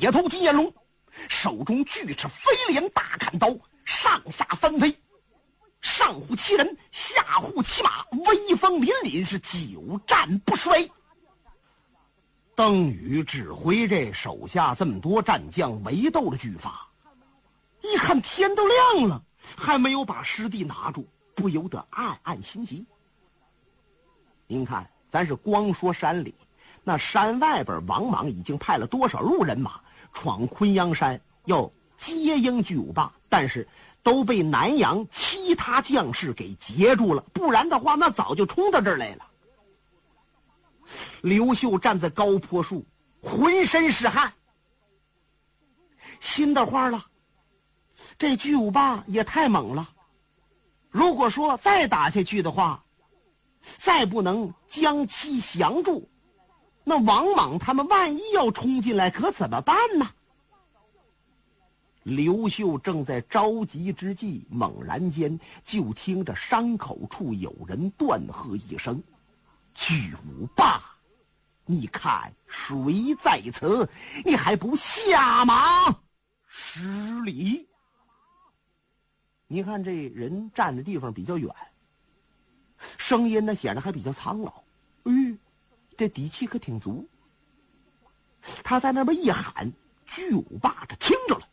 铁头金眼龙，手中巨持飞镰大砍刀，上下翻飞，上护骑人，下护骑马，威风凛凛，是久战不衰。邓禹指挥这手下这么多战将围斗的巨发，一看天都亮了，还没有把师弟拿住，不由得暗暗心急。您看，咱是光说山里，那山外边王莽已经派了多少路人马闯昆阳山，要接应巨无霸，但是都被南阳其他将士给截住了，不然的话那早就冲到这儿来了。刘秀站在高坡处，浑身是汗，心的话了，这巨无霸也太猛了，如果说再打下去的话，再不能将其降住，那王莽他们万一要冲进来，可怎么办呢？刘秀正在着急之际，猛然间就听着山口处有人断喝一声：“巨无霸，你看谁在此？你还不下马施礼！”你看这人站的地方比较远，声音呢显得还比较苍老，这底气可挺足。他在那边一喊，巨无霸这听着了。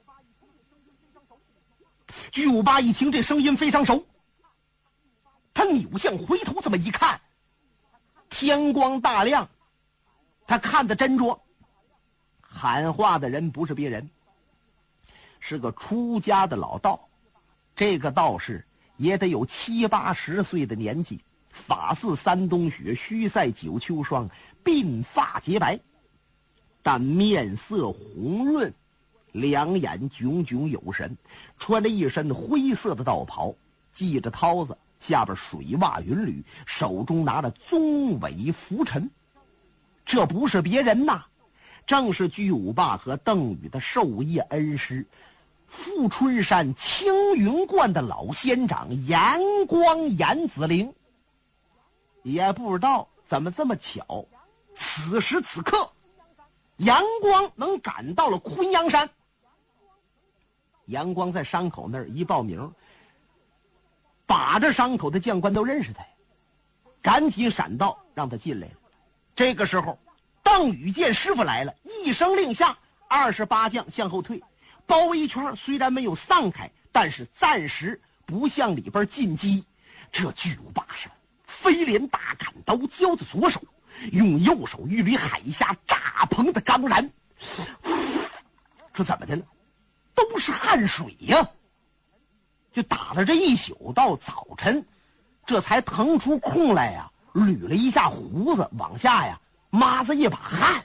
巨无霸一听这声音非常熟，他扭向回头这么一看，天光大亮，他看得真着。喊话的人不是别人，是个出家的老道。这个道士也得有70、80岁的年纪，发似山冬雪，须赛9秋霜，鬓发洁白，但面色红润，两眼炯炯有神，穿着一身灰色的道袍，系着绦子，下边水袜云履，手中拿着宗纬拂尘。这不是别人呐，正是巨无霸和邓禹的授业恩师，富春山青云观的老仙长严光严子陵。也不知道怎么这么巧，此时此刻严光能赶到了昆阳山。严光在山口那儿一报名，把着山口的将官都认识他，赶紧闪到让他进来了。这个时候邓禹见师傅来了，一声令下，28将向后退，包围一圈，虽然没有散开，但是暂时不向里边进击。这巨无霸是飞镰大砍刀交的左手，用右手一捋海下炸棚的钢髯，这怎么的了？都是汗水呀！就打了这一宿，到早晨这才腾出空来呀，捋了一下胡子，往下呀抹着一把汗。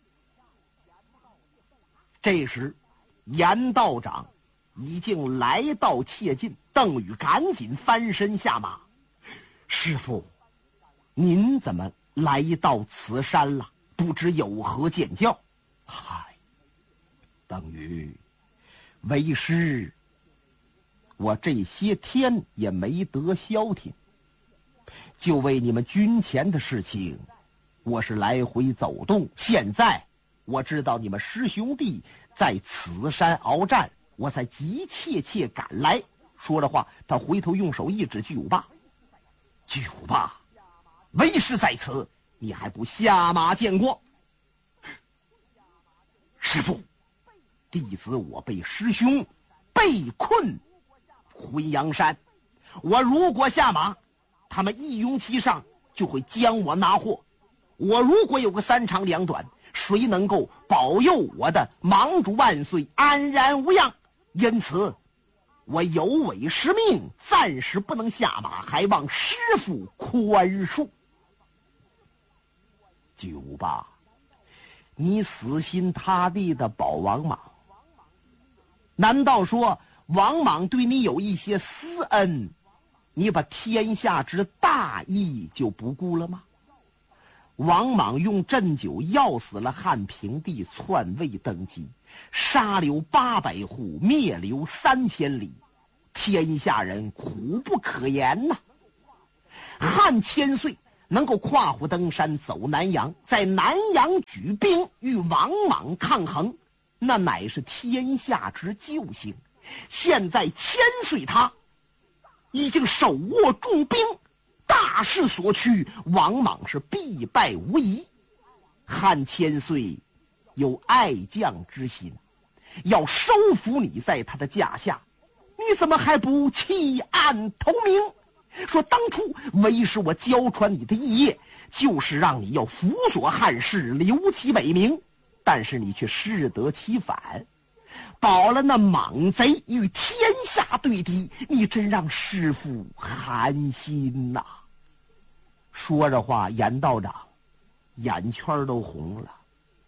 这时严道长已经来到切近，邓禹赶紧翻身下马：“师父，您怎么来到此山了？不知有何见教？”“嗨，邓禹，为师我这些天也没得消停，就为你们军前的事情，我是来回走动。现在我知道你们师兄弟在此山鏖战，我才急切赶来。”说着话，他回头用手一指巨无霸：“巨无霸，为师在此，你还不下马见过？”“师父，弟子我被师兄被困昆阳山，我如果下马，他们一拥其上就会将我拿获。我如果有个3长2短，谁能够保佑我的盟主万岁安然无恙？因此我有违师命，暂时不能下马，还望师父宽恕。”“巨无霸，你死心塌地的保王莽，难道说王莽对你有一些私恩，你把天下之大义就不顾了吗？王莽用鸩酒药死了汉平帝，篡位登基，杀流800户，灭流3000里，天下人苦不可言呐。汉千岁能够跨虎登山走南阳，在南阳举兵与王莽抗衡， 那乃是天下之救星。现在千岁他已经手握重兵，大势所趋，王莽是必败无疑。汉千岁有爱将之心，要收服你在他的驾下，你怎么还不弃暗投明？说当初为师我教传你的义业，就是让你要辅佐汉室，留其北冥，但是你却适得其反，保了那莽贼与天下对敌，你真让师父寒心呐。说着话，严道长眼圈都红了。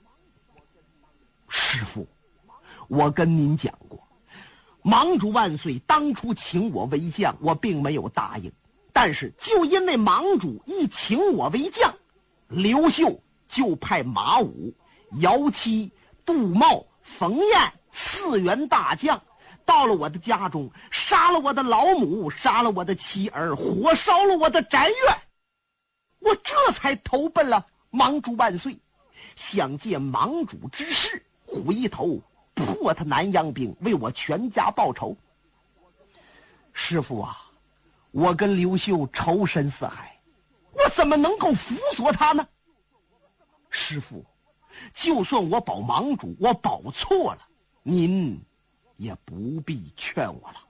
师父，我跟您讲过，盟主万岁当初请我为将，我并没有答应，但是就因为盟主一请我为将，刘秀就派马武、姚七、杜茂、冯彦4员大将到了我的家中，杀了我的老母，杀了我的妻儿，火烧了我的宅院，我这才投奔了盟主万岁，想借盟主之势回头破他南阳兵，为我全家报仇。师父啊，我跟刘秀仇深似海，我怎么能够辅佐他呢？师父，就算我保盟主，我保错了，您也不必劝我了。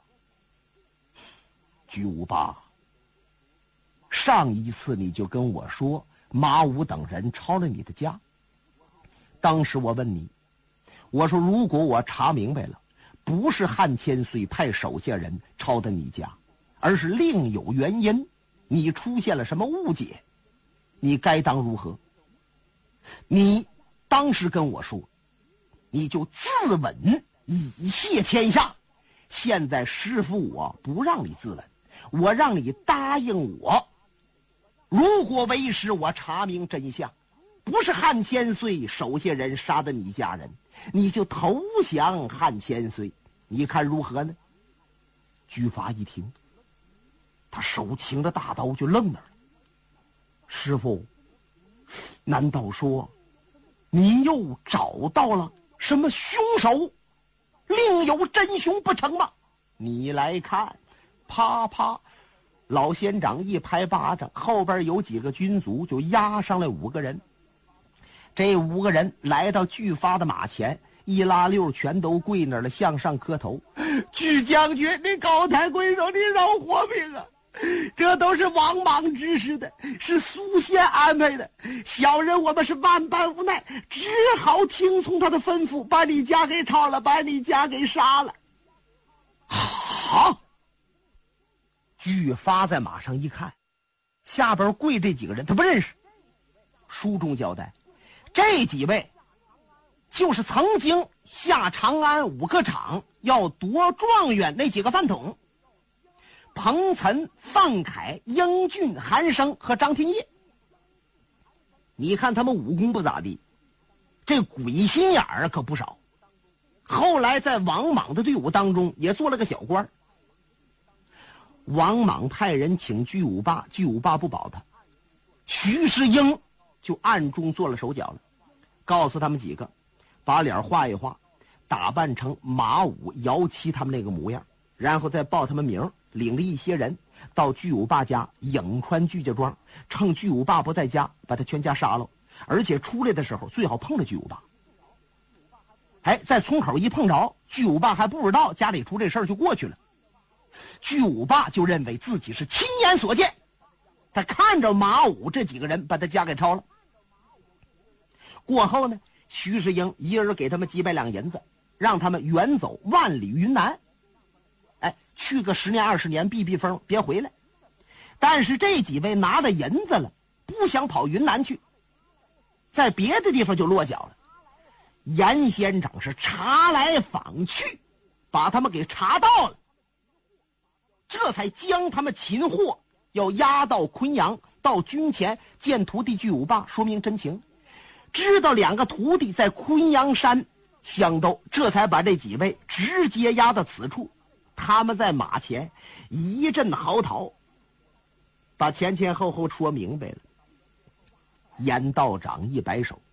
居无霸，上一次你就跟我说马武等人抄了你的家，当时我问你，我说如果我查明白了，不是汉千岁派手下人抄的你家，而是另有原因，你出现了什么误解，你该当如何？你当时跟我说，你就自刎以谢天下。现在师父我不让你自刎，我让你答应我，如果为师我查明真相，不是汉千岁手下人杀的你家人，你就投降汉千岁，你看如何呢？居发一听，他手擎着大刀就愣那儿了。师父，难道说你又找到了什么凶手，另有真凶不成吗？你来看，啪啪，老县长一拍巴掌，后边有几个军卒就押上来5个人。这5个人来到巨发的马前，一拉溜全都跪那儿了，向上磕头。巨将军，你高抬贵手，你饶活命啊！这都是王莽指使的，是苏宪安排的，小人我们是万般无奈，只好听从他的吩咐，把你家给抄了，把你家给杀了。好，巨发在马上一看，下边跪这几个人他不认识。书中交代，这几位就是曾经下长安5个场要夺状元那几个饭桶，彭岑、范凯、英俊、韩生和张廷业。你看他们武功不咋地，这鬼心眼儿可不少，后来在王莽的队伍当中也做了个小官。王莽派人请巨无霸，巨无霸不保他，徐世英就暗中做了手脚了，告诉他们几个把脸画一画，打扮成马武、姚七他们那个模样，然后再报他们名，领着一些人到巨无霸家颍川巨家庄，趁巨无霸不在家把他全家杀了，而且出来的时候最好碰着巨无霸。在村口一碰着，巨无霸还不知道家里出这事儿就过去了。巨无霸就认为自己是亲眼所见，他看着马武这几个人把他家给抄了。过后呢，徐世英一人给他们几百两银子，让他们远走万里云南，去个10年20年避避风，别回来。但是这几位拿了银子了，不想跑云南去，在别的地方就落脚了。严县长是查来访去，把他们给查到了，这才将他们擒获，要押到昆阳，到军前见徒弟巨无霸，说明真情。知道2个徒弟在昆阳山相斗，这才把这几位直接押到此处。他们在马前一阵嚎啕，把前前后后说明白了。严道长一摆手，